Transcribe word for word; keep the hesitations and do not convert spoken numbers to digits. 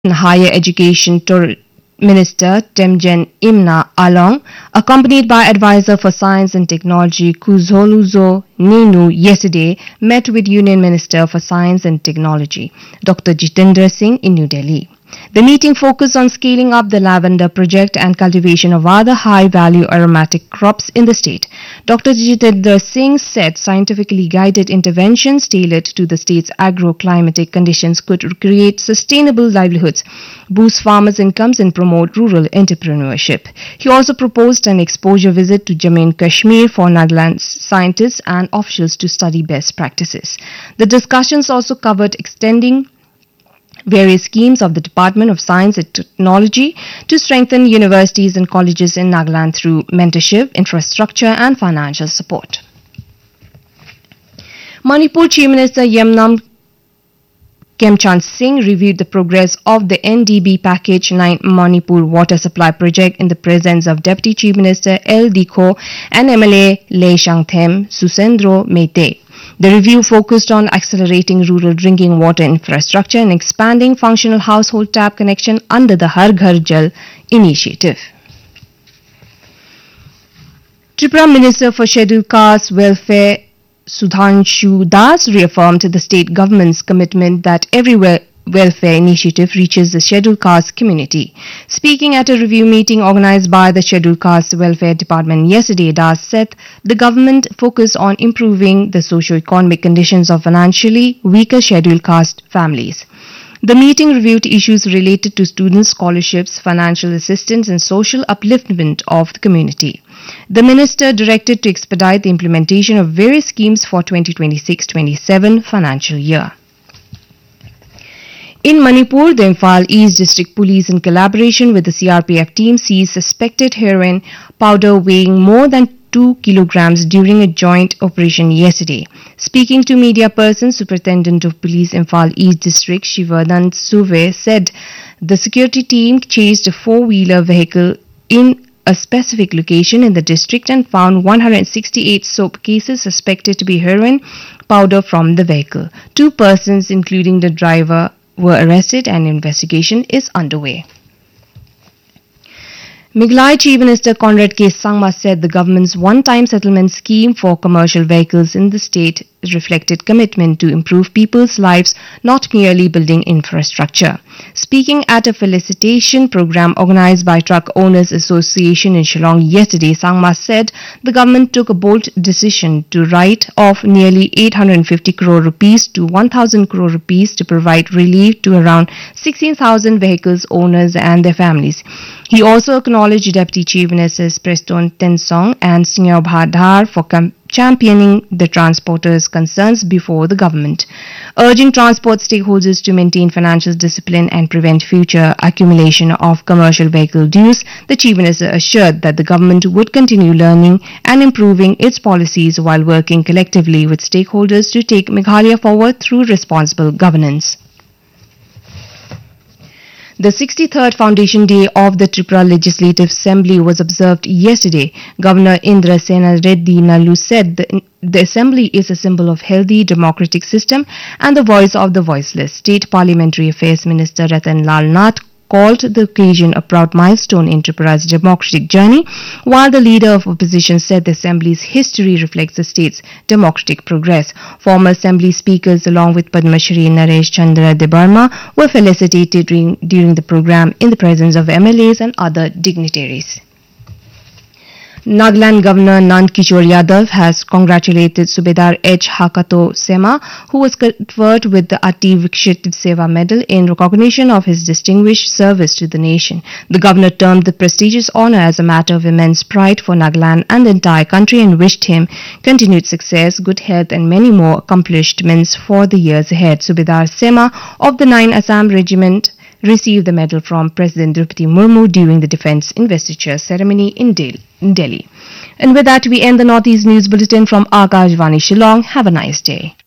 Higher Education Tour Minister Temjen Imna Along, accompanied by advisor for Science and Technology Kuzholuzo Nenu, yesterday met with Union Minister for Science and Technology Doctor Jitendra Singh in New Delhi. The meeting focused on scaling up the lavender project and cultivation of other high-value aromatic crops in the state. Doctor Jitendra Singh said scientifically guided interventions tailored to the state's agro-climatic conditions could create sustainable livelihoods, boost farmers' incomes and promote rural entrepreneurship. He also proposed an exposure visit to Jammu and Kashmir for Nagaland scientists and officials to study best practices. The discussions also covered extending various schemes of the Department of Science and Technology to strengthen universities and colleges in Nagaland through mentorship, infrastructure and financial support. Manipur Chief Minister Yamnam Khemchand Singh reviewed the progress of the N D B Package nine Manipur Water Supply Project in the presence of Deputy Chief Minister L. Dikho and M L A Le Shangthem Susendro Meite. The review focused on accelerating rural drinking water infrastructure and expanding functional household tap connection under the Har Ghar Jal initiative. Tripura Minister for Scheduled Caste Welfare Sudhanshu Das reaffirmed the state government's commitment that every welfare initiative reaches the scheduled caste community. Speaking at a review meeting organized by the Scheduled Caste Welfare Department yesterday, Das said the government focused on improving the socio-economic conditions of financially weaker scheduled caste families. The meeting reviewed issues related to student scholarships, financial assistance and social upliftment of the community. The minister directed to expedite the implementation of various schemes for twenty twenty-six twenty-seven financial year. In Manipur, the Imphal East District Police, in collaboration with the C R P F team, seized suspected heroin powder weighing more than two kilograms during a joint operation yesterday. Speaking to media persons, Superintendent of Police Imphal East District Shivadant Suve said the security team chased a four-wheeler vehicle in a specific location in the district and found one hundred sixty-eight soap cases suspected to be heroin powder from the vehicle. Two persons, including the driver, were arrested and investigation is underway. Meghalaya Chief Minister Conrad K. Sangma said the government's one-time settlement scheme for commercial vehicles in the state reflected commitment to improve people's lives, not merely building infrastructure. Speaking at a felicitation program organized by Truck Owners Association in Shillong yesterday, Sangma said the government took a bold decision to write off nearly eight hundred fifty crore rupees to one thousand crore rupees to provide relief to around sixteen thousand vehicles owners and their families. He also acknowledged Deputy Chief Ministers Preston Tensong and Singh Bhadar for com- championing the transporters' concerns before the government. Urging transport stakeholders to maintain financial discipline and prevent future accumulation of commercial vehicle dues, the Chief Minister assured that the government would continue learning and improving its policies while working collectively with stakeholders to take Meghalaya forward through responsible governance. The sixty-third Foundation Day of the Tripura Legislative Assembly was observed yesterday. Governor Indra Sena Reddy Nallu said the, the Assembly is a symbol of healthy democratic system and the voice of the voiceless. State Parliamentary Affairs Minister Ratan Lal Nath called the occasion a proud milestone in Tripura's democratic journey, while the leader of opposition said the Assembly's history reflects the state's democratic progress. Former Assembly speakers along with Padma Shri Naresh Chandra Debarma were felicitated during, during the program in the presence of M L As and other dignitaries. Nagaland Governor Nand Kishore Yadav has congratulated Subedar H. Hakato Sema, who was conferred with the Ati Vikshit Seva Medal in recognition of his distinguished service to the nation. The governor termed the prestigious honor as a matter of immense pride for Nagaland and the entire country and wished him continued success, good health and many more accomplishments for the years ahead. Subedar Sema of the ninth Assam Regiment received the medal from President Draupadi Murmu during the defense investiture ceremony in Delhi. And with that, we end the Northeast News Bulletin from Akashvani Shillong. Have a nice day.